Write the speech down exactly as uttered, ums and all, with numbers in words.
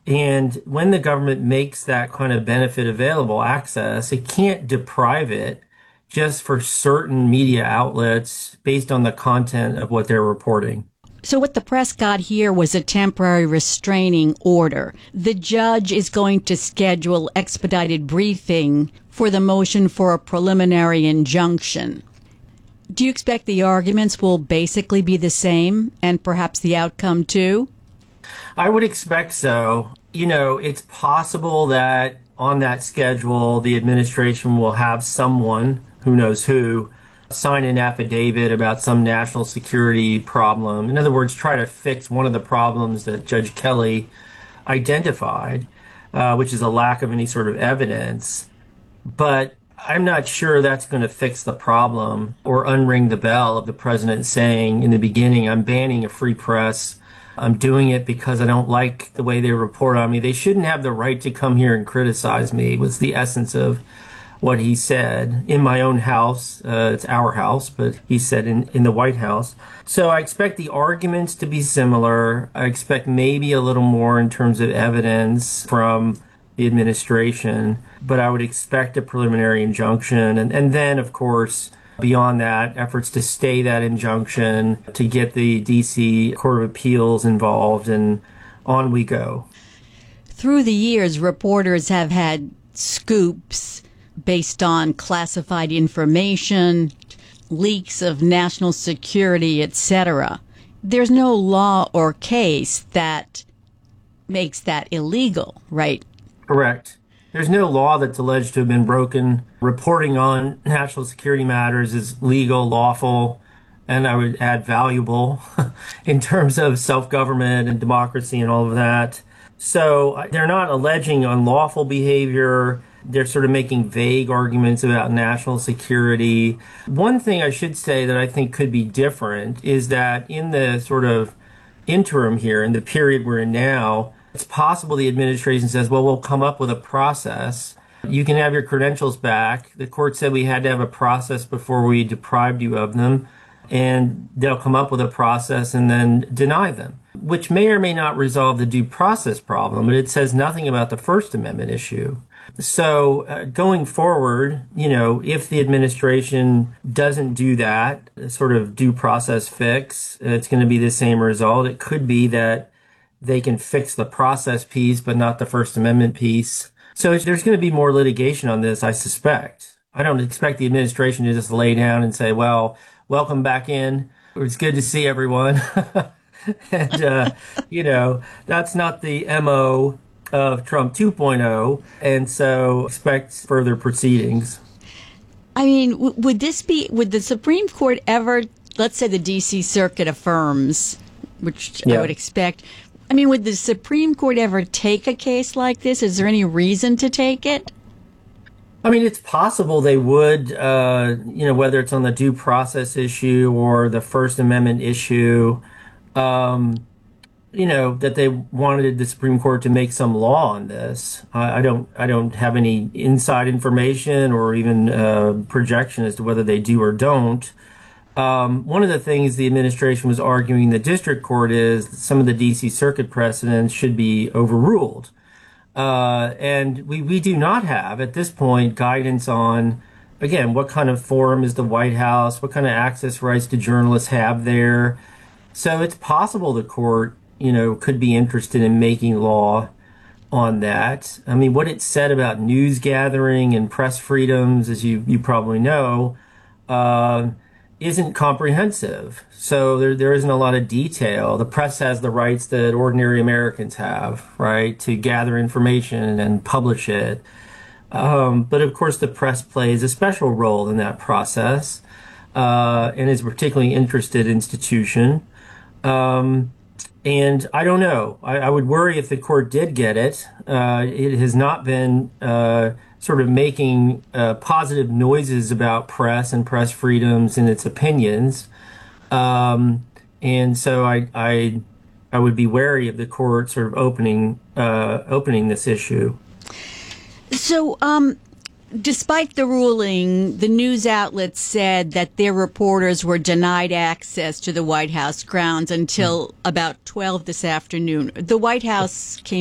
And when the government makes that kind of benefit available, access, it can't deprive it just for certain media outlets based on the content of what they're reporting. So what the press got here was a temporary restraining order. The judge is going to schedule expedited briefing for the motion for a preliminary injunction. Do you expect the arguments will basically be the same and perhaps the outcome too? I would expect so. You know, it's possible that on that schedule, the administration will have someone, who knows who, sign an affidavit about some national security problem. In other words, try to fix one of the problems that Judge Kelly identified, uh, which is a lack of any sort of evidence. But I'm not sure that's going to fix the problem or unring the bell of the president saying in the beginning, I'm banning a free press. I'm doing it because I don't like the way they report on me. They shouldn't have the right to come here and criticize me, was the essence of what he said in my own house. Uh, it's our house, but he said in, in the White House. So I expect the arguments to be similar. I expect maybe a little more in terms of evidence from the administration, but I would expect a preliminary injunction. And, and then, of course, beyond that, efforts to stay that injunction, to get the D C Court of Appeals involved, and on we go. Through the years, reporters have had scoops based on classified information, leaks of national security, et cetera. There's no law or case that makes that illegal, right? Correct. There's no law that's alleged to have been broken. Reporting on national security matters is legal, lawful, and I would add valuable in terms of self-government and democracy and all of that. So they're not alleging unlawful behavior. They're sort of making vague arguments about national security. One thing I should say that I think could be different is that in the sort of interim here, in the period we're in now, it's possible the administration says, well, we'll come up with a process. You can have your credentials back. The court said we had to have a process before we deprived you of them. And they'll come up with a process and then deny them, which may or may not resolve the due process problem, but it says nothing about the First Amendment issue. So uh, going forward, you know, if the administration doesn't do that sort of due process fix, it's going to be the same result. It could be that they can fix the process piece, but not the First Amendment piece. So there's going to be more litigation on this, I suspect. I don't expect the administration to just lay down and say, well, welcome back in. It's good to see everyone. and, uh, you know, that's not the M O of Trump two point oh. And so expect further proceedings. I mean, w- would this be, would the Supreme Court ever, let's say the D C Circuit affirms, which Yeah. I would expect. I mean, would the Supreme Court ever take a case like this? Is there any reason to take it? I mean, it's possible they would, uh, you know, whether it's on the due process issue or the First Amendment issue, um, you know, that they wanted the Supreme Court to make some law on this. I, I don't, I don't have any inside information or even uh, projection as to whether they do or don't. Um, one of the things the administration was arguing in the district court is that some of the D C Circuit precedents should be overruled. Uh, and we, we do not have, at this point, guidance on, again, what kind of forum is the White House, what kind of access rights do journalists have there. So it's possible the court, you know, could be interested in making law on that. I mean, what it said about news gathering and press freedoms, as you, you probably know, uh, isn't comprehensive. So there there isn't a lot of detail. The press has the rights that ordinary Americans have, right, to gather information and publish it. Um, but of course, the press plays a special role in that process uh, and is a particularly interested institution. Um, and I don't know. I, I would worry if the court did get it. Uh, it has not been uh, sort of making uh, positive noises about press and press freedoms in its opinions. Um, and so I, I, I would be wary of the court sort of opening, uh, opening this issue. So, um, despite the ruling, the news outlets said that their reporters were denied access to the White House grounds until about twelve this afternoon. The White House came